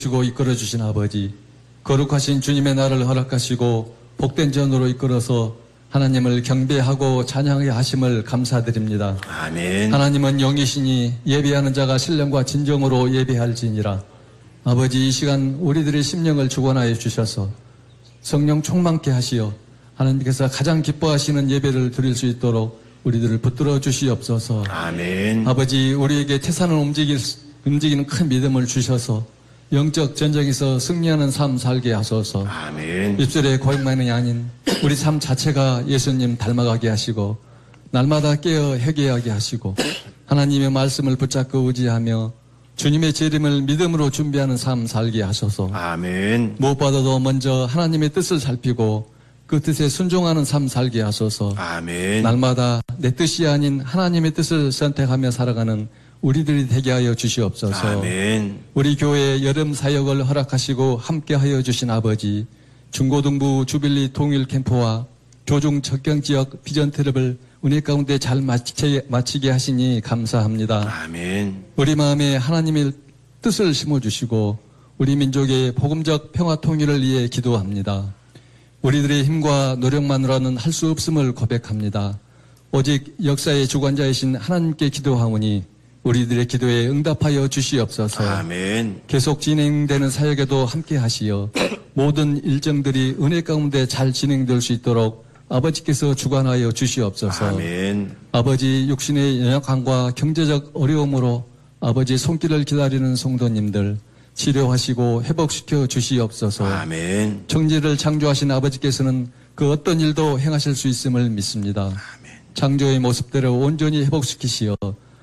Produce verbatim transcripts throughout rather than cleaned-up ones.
주고 이끌어 주신 아버지, 거룩하신 주님의 날을 허락하시고 복된 전으로 이끌어서 하나님을 경배하고 찬양하게 하심을 감사드립니다. 아멘. 하나님은 영이시니 예배하는 자가 신령과 진정으로 예배할지니라. 아버지, 이 시간 우리들의 심령을 주관하여 주셔서 성령 충만케 하시어 하나님께서 가장 기뻐하시는 예배를 드릴 수 있도록 우리들을 붙들어 주시옵소서. 아멘. 아버지, 우리에게 태산을 움직일, 움직이는 큰 믿음을 주셔서 영적 전쟁에서 승리하는 삶 살게 하소서. 아멘. 입술의 고백만이 아닌 우리 삶 자체가 예수님 닮아가게 하시고 날마다 깨어 회개하게 하시고 하나님의 말씀을 붙잡고 의지하며 주님의 재림을 믿음으로 준비하는 삶 살게 하소서. 아멘. 무엇보다도 먼저 하나님의 뜻을 살피고 그 뜻에 순종하는 삶 살게 하소서. 아멘. 날마다 내 뜻이 아닌 하나님의 뜻을 선택하며 살아가는 우리들이 되게 하여 주시옵소서. 아멘. 우리 교회 여름 사역을 허락하시고 함께하여 주신 아버지, 중고등부 주빌리 통일 캠프와 교중 적경지역 비전 트랩을 은혜 가운데 잘 마치, 마치게 하시니 감사합니다. 아멘. 우리 마음에 하나님의 뜻을 심어주시고 우리 민족의 복음적 평화 통일을 위해 기도합니다. 우리들의 힘과 노력만으로는 할 수 없음을 고백합니다. 오직 역사의 주관자이신 하나님께 기도하오니 우리들의 기도에 응답하여 주시옵소서. 아멘. 계속 진행되는 사역에도 함께 하시어 모든 일정들이 은혜 가운데 잘 진행될 수 있도록 아버지께서 주관하여 주시옵소서. 아멘. 아버지, 육신의 연약함과 경제적 어려움으로 아버지 손길을 기다리는 성도님들 치료하시고 회복시켜 주시옵소서. 아멘. 천지를 창조하신 아버지께서는 그 어떤 일도 행하실 수 있음을 믿습니다. 아멘. 창조의 모습대로 온전히 회복시키시어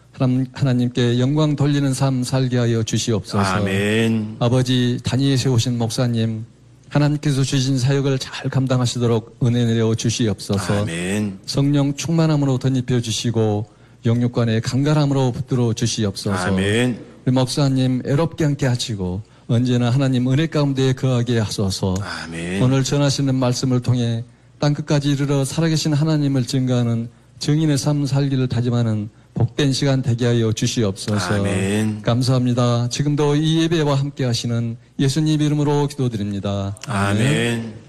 하나님께 영광 돌리는 삶 살게 하여 주시옵소서. 아멘. 아버지, 단위에 세우신 목사님, 하나님께서 주신 사역을 잘 감당하시도록 은혜 내려 주시옵소서. 아멘. 성령 충만함으로 덧입혀 주시고 영육간의 강건함으로 붙들어 주시옵소서. 아멘. 우리 목사님 애롭게 함께 하시고 언제나 하나님 은혜 가운데 거하게 하소서. 아멘. 오늘 전하시는 말씀을 통해 땅끝까지 이르러 살아계신 하나님을 증거하는 증인의 삶 살기를 다짐하는 복된 시간 되게 하여 주시옵소서. 아멘. 감사합니다. 지금도 이 예배와 함께 하시는 예수님 이름으로 기도드립니다. 아멘.